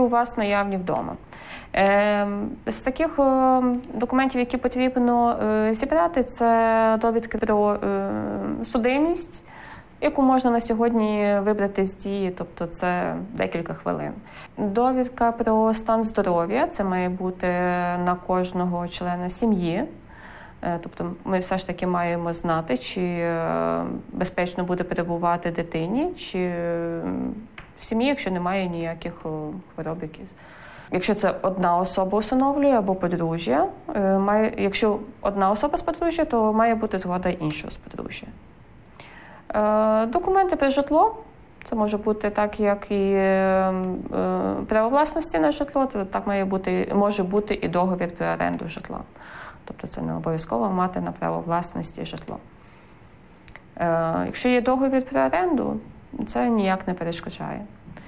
у вас наявні вдома. З таких документів, які потрібно зібрати, це довідки про судимість, яку можна на сьогодні вибрати з дії, тобто це декілька хвилин. Довідка про стан здоров'я, це має бути на кожного члена сім'ї. Тобто ми все ж таки маємо знати, чи безпечно буде перебувати дитині, чи в сім'ї, якщо немає ніяких хвороб якихось. Якщо це одна особа усиновлює або подружжя, якщо одна особа з подружжя, то має бути згода іншого з подружжя. Документи про житло, це може бути так, як і право власності на житло, то так може бути і договір про оренду житла. Тобто це не обов'язково мати на право власності житло. Якщо є договір про оренду, це ніяк не перешкоджає.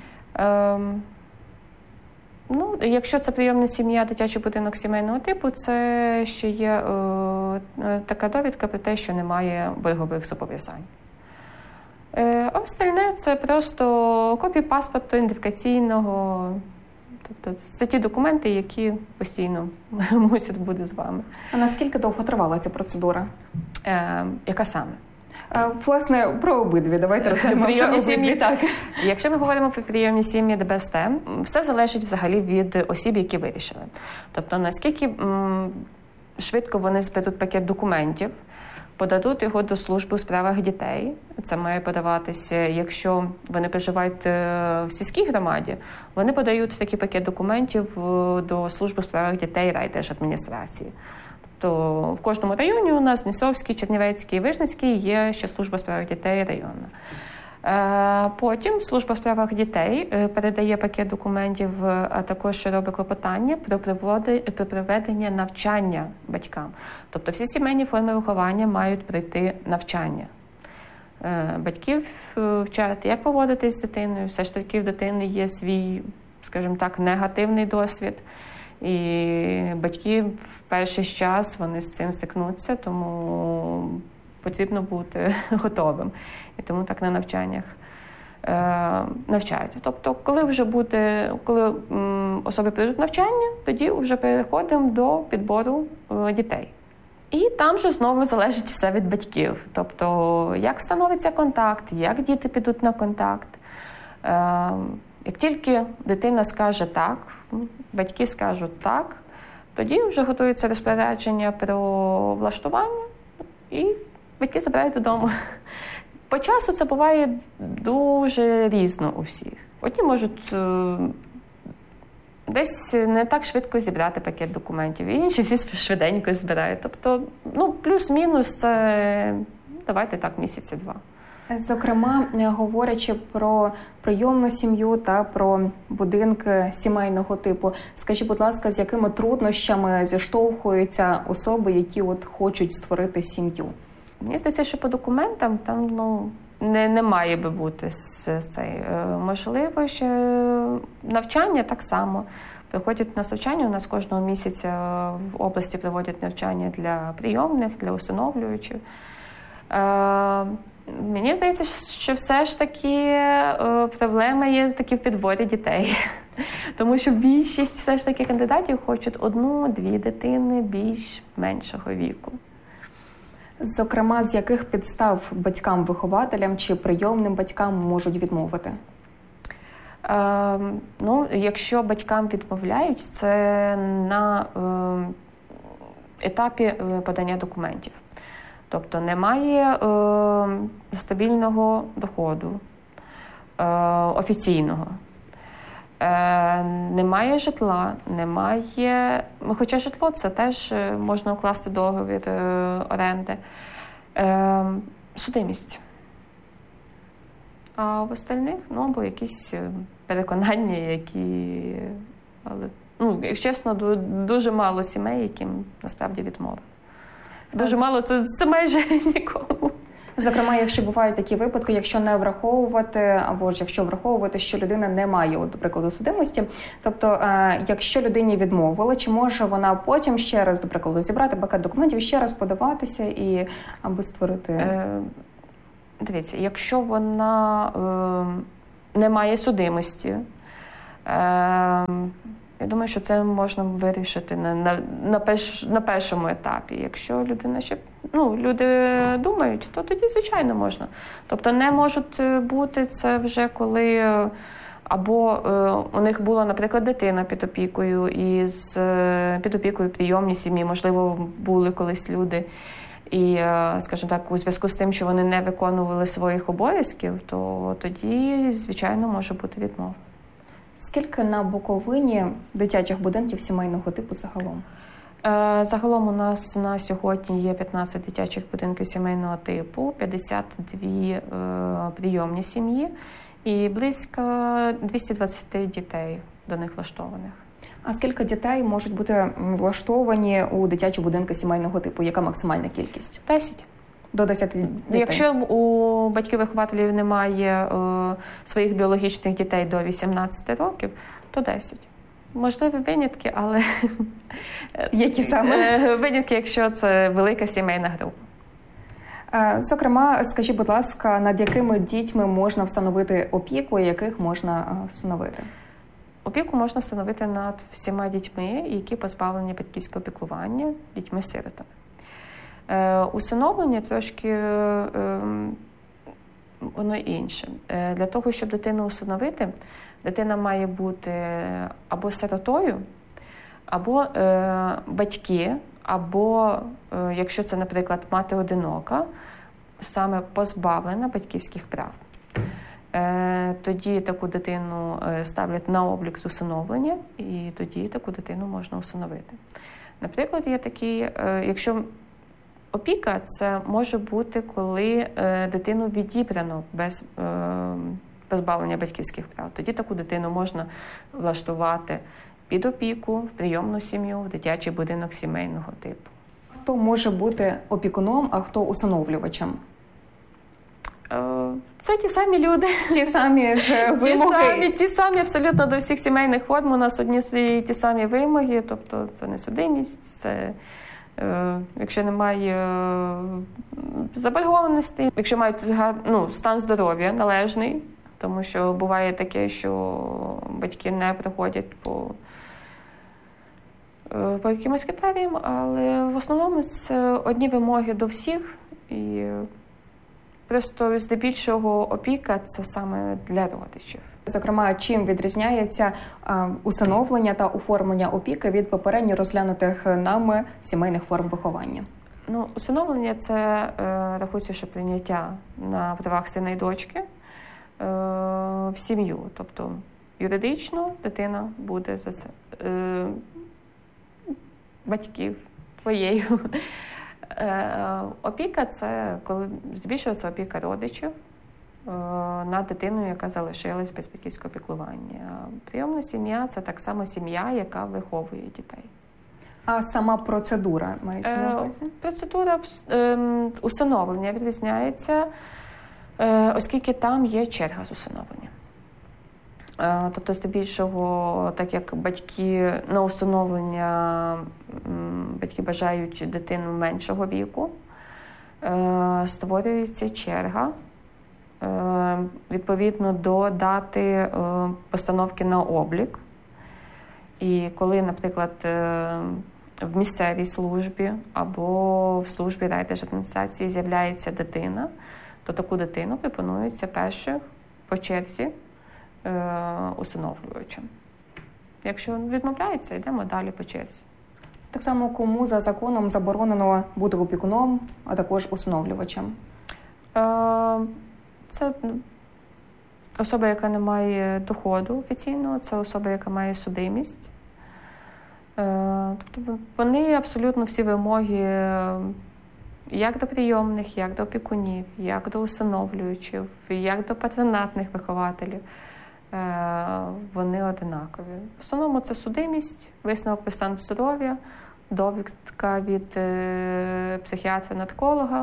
Якщо це прийомна сім'я, дитячий будинок сімейного типу, це ще є така довідка про те, що немає боргових зобов'язань. А остальне – це просто копія паспорту, ідентифікаційного. Тобто це ті документи, які постійно мусять бути з вами. А наскільки довго тривала ця процедура? Яка саме? Власне, про обидві. Давайте розглянемо обидві. Так. Якщо ми говоримо про прийомні сім'ї ДБСТ, все залежить взагалі від осіб, які вирішили. Тобто, наскільки швидко вони зберуть пакет документів, подадуть його до служби у справах дітей. Це має подаватися, якщо вони проживають в сільській громаді, вони подають такий пакет документів до служби у справах дітей райдержадміністрації. То в кожному районі у нас, Нісовський, Чернівецький, Вижницький, є ще служба у справах дітей районна. Потім служба у справах дітей передає пакет документів, а також робить клопотання про проведення навчання батькам. Тобто всі сімейні форми виховання мають пройти навчання. Батьків вчать, як поводитись з дитиною, все ж таки в дитини є свій, скажімо так, негативний досвід. І батьки в перший час вони з цим стикнуться, тому потрібно бути готовим. І тому так на навчаннях навчають. Тобто, коли особи прийдуть навчання, тоді вже переходимо до підбору дітей. І там же знову залежить все від батьків. Тобто, як становиться контакт, як діти підуть на контакт. Як тільки дитина скаже «так», батьки скажуть «так», тоді вже готується розпорядження про влаштування і батьки забирають додому. По часу це буває дуже різно у всіх. Одні можуть десь не так швидко зібрати пакет документів, інші всі швиденько збирають. Тобто, плюс-мінус це, давайте так, місяці два. Зокрема, говорячи про прийомну сім'ю та про будинки сімейного типу, скажіть, будь ласка, з якими труднощами зіштовхуються особи, які хочуть створити сім'ю? Мені здається, що по документам там не має би бути можливо, що навчання так само. Приходять на навчання, у нас кожного місяця в області проводять навчання для прийомних, для усиновлюючих. Мені здається, що все ж таки проблема є таки в підборі дітей. Тому що більшість все ж таки кандидатів хочуть 1-2 дитини більш-меншого віку. Зокрема, з яких підстав батькам-вихователям чи прийомним батькам можуть відмовити? Якщо батькам відмовляють, це на етапі подання документів. Тобто немає стабільного доходу офіційного, немає житла, немає, хоча житло це теж можна укласти договір оренди, судимість. А в остальних, або якісь переконання, які, але, якщо чесно, дуже мало сімей, яким насправді відмовили. Дуже мало, це майже нікому. Зокрема, якщо бувають такі випадки, якщо не враховувати, або ж якщо враховувати, що людина не має, до прикладу, судимості, тобто, якщо людині відмовили, чи може вона потім ще раз, до прикладу, зібрати пакет документів, ще раз подаватися, і аби створити... Дивіться, якщо вона не має судимості, Я думаю, що це можна вирішити на першому етапі. Якщо людина ще, люди думають, то тоді, звичайно, можна. Тобто не можуть бути це вже коли або у них була, наприклад, дитина під опікою, і під опікою прийомні сім'ї, можливо, були колись люди. І, скажімо так, у зв'язку з тим, що вони не виконували своїх обов'язків, то тоді, звичайно, може бути відмова. Скільки на Буковині дитячих будинків сімейного типу загалом? Загалом у нас на сьогодні є 15 дитячих будинків сімейного типу, 52 прийомні сім'ї і близько 220 дітей до них влаштованих. А скільки дітей можуть бути влаштовані у дитячі будинки сімейного типу? Яка максимальна кількість? 10. До 10 дітей? Якщо у батьків-вихователів немає своїх біологічних дітей до 18 років, то 10. Можливі винятки, але які саме? Винятки, якщо це велика сімейна група. Зокрема, скажіть, будь ласка, над якими дітьми можна встановити опіку і яких можна встановити? Опіку можна встановити над всіма дітьми, які позбавлені батьківського піклування, дітьми-сиротами. Усиновлення трошки воно інше. Для того, щоб дитину усиновити, дитина має бути або сиротою, або батьки, або, якщо це, наприклад, мати одинока, саме позбавлена батьківських прав. Тоді таку дитину ставлять на облік з усиновлення, і тоді таку дитину можна усиновити. Наприклад, є такі, якщо опіка, це може бути, коли дитину відібрано без позбавлення батьківських прав. Тоді таку дитину можна влаштувати під опіку, в прийомну сім'ю, в дитячий будинок сімейного типу. Хто може бути опікуном, а хто усиновлювачем? Це ті самі люди. Ті самі ж вимоги? Ті самі абсолютно до всіх сімейних форм. У нас одні ті самі вимоги, тобто це не судимість, це якщо немає заборгованості, якщо мають стан здоров'я належний, тому що буває таке, що батьки не приходять по якимось критеріям, але в основному це одні вимоги до всіх, і просто здебільшого опіка – це саме для родичів. Зокрема, чим відрізняється усиновлення та оформлення опіки від попередньо розглянутих нами сімейних форм виховання? Усиновлення – це рахується, що прийняття на правах сина і дочки в сім'ю. Тобто юридично дитина буде за це батьків твоєю. Опіка – це коли здебільшого це опіка родичів над дитиною, яка залишилась без батьківського піклування. Прийомна сім'я – це так само сім'я, яка виховує дітей. А сама процедура мається на увазі? Процедура усиновлення відрізняється, оскільки там є черга з усиновлення. Тобто, здебільшого, так як батьки на усиновлення, батьки бажають дитину меншого віку, створюється черга відповідно до дати постановки на облік. І коли, наприклад, в місцевій службі або в службі райдержадміністрації з'являється дитина, то таку дитину пропонується перших по черзі усиновлювачем. Якщо відмовляється, йдемо далі по черзі. Так само, кому за законом заборонено бути опікуном, а також усиновлювачем? Це особа, яка не має доходу офіційного, це особа, яка має судимість. Тобто вони абсолютно всі вимоги як до прийомних, як до опікунів, як до усиновлювачів, як до патронатних вихователів, вони одинакові. В основному це судимість, висновок про стан здоров'я, довідка від психіатра-нарколога.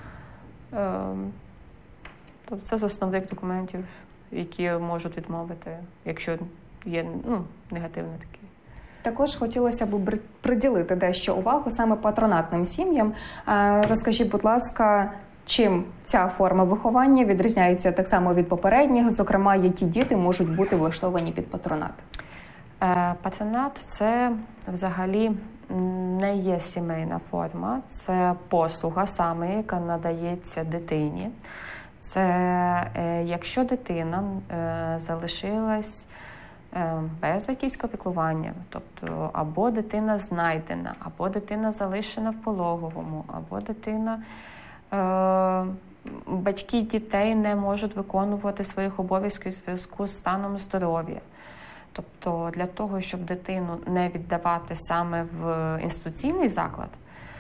Тобто це з основних документів, які можуть відмовити, якщо є негативний такий. Також хотілося б приділити дещо увагу саме патронатним сім'ям. Розкажіть, будь ласка, чим ця форма виховання відрізняється так само від попередніх, зокрема, які діти можуть бути влаштовані під патронат? Патронат – це взагалі не є сімейна форма, це послуга саме, яка надається дитині. Це якщо дитина залишилась без батьківського піклування, тобто або дитина знайдена, або дитина залишена в пологовому, або дитина, батьки дітей не можуть виконувати своїх обов'язків у зв'язку з станом здоров'я. Тобто для того, щоб дитину не віддавати саме в інституційний заклад,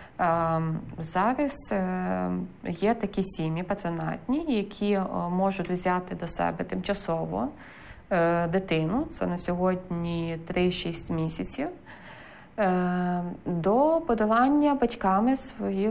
зараз є такі сім'ї патронатні, які можуть взяти до себе тимчасово дитину, це на сьогодні 3-6 місяців, до подолання батьками своїх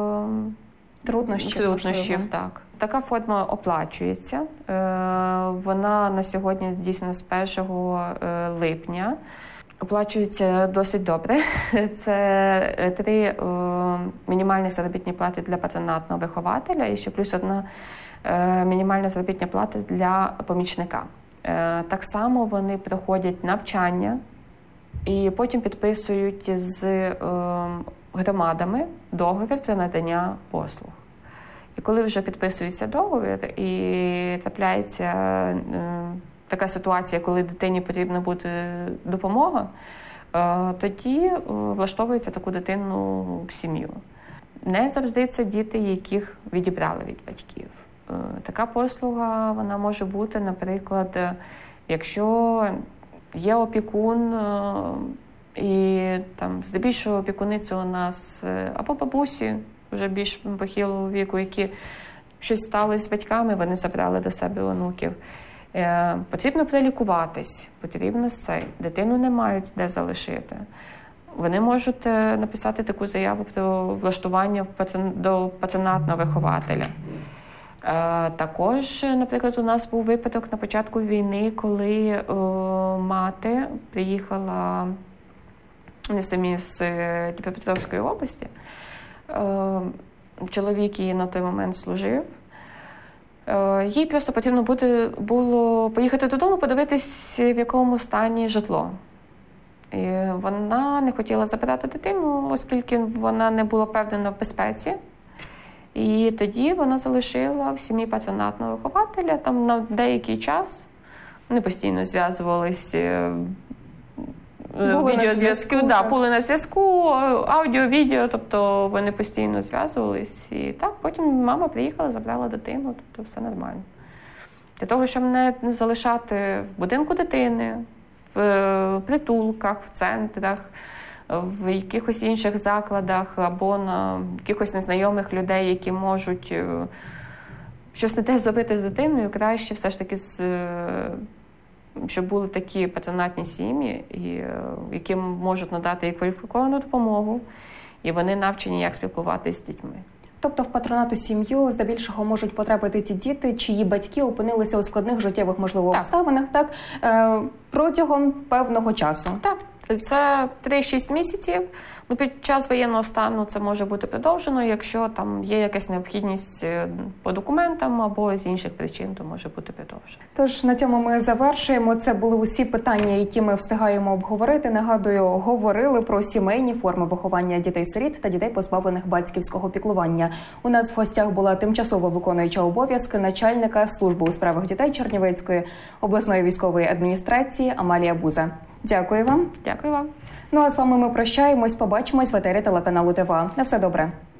труднощів. Так. Така форма оплачується. Вона на сьогодні дійсно з 1 липня оплачується досить добре. Це 3 мінімальні заробітні плати для патронатного вихователя і ще плюс 1 мінімальна заробітна плата для помічника. Так само вони проходять навчання і потім підписують з громадами договір про надання послуг. І коли вже підписується договір і трапляється така ситуація, коли дитині потрібна буде допомога, тоді влаштовується таку дитину в сім'ю. Не завжди це діти, яких відібрали від батьків. Така послуга вона може бути, наприклад, якщо є опікун, і там здебільшого опікуниці у нас або бабусі, вже більш похилого віку, які щось сталося з батьками, вони забрали до себе онуків. Потрібно прилікуватись, потрібно дитину не мають де залишити. Вони можуть написати таку заяву про влаштування до патронатного вихователя. Також, наприклад, у нас був випадок на початку війни, коли мати приїхала, вони самі з Дніпропетровської області. Чоловік її на той момент служив. Їй просто потрібно було поїхати додому, подивитись, в якому стані житло. І вона не хотіла забирати дитину, оскільки вона не була впевнена в безпеці. І тоді вона залишила в сім'ї патронатного вихователя. Там на деякий час вони постійно зв'язувалися, відеозв'язку, були на зв'язку, аудіо, відео, тобто вони постійно зв'язувались. І так, потім мама приїхала, забрала дитину, тобто все нормально. Для того, щоб не залишати в будинку дитини, в притулках, в центрах, в якихось інших закладах або на якихось незнайомих людей, які можуть щось не те зробити з дитиною, краще все ж таки, щоб були такі патронатні сім'ї, які можуть надати і кваліфіковану допомогу, і вони навчені, як спілкуватися з дітьми. Тобто в патронату сім'ю здебільшого можуть потрапити ті діти, чиї батьки опинилися у складних життєвих, можливо, обставинах, протягом певного часу. Так. Це 3-6 місяців. Під час воєнного стану це може бути продовжено, якщо там є якась необхідність по документам або з інших причин, то може бути продовжено. Тож на цьому ми завершуємо. Це були усі питання, які ми встигаємо обговорити. Нагадую, говорили про сімейні форми виховання дітей-сиріт та дітей, позбавлених батьківського піклування. У нас в гостях була тимчасово виконуюча обов'язки начальника служби у справах дітей Чернівецької обласної військової адміністрації Амалія Буза. Дякую вам. Дякую вам. Ну а з вами ми прощаємось. Побачимось в етері телеканалу ТВА. На все добре.